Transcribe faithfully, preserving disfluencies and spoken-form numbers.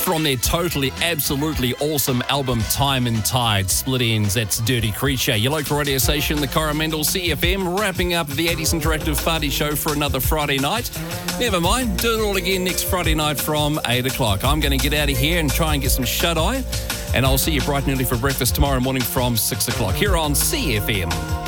from their totally, absolutely awesome album Time and Tide. Split Ends, that's Dirty Creature. Your local radio station, the Coromandel C F M, wrapping up the eighties Interactive Party Show for another Friday night. Never mind, do it all again next Friday night from eight o'clock. I'm going to get out of here and try and get some shut-eye, and I'll see you bright and early for breakfast tomorrow morning from six o'clock here on C F M.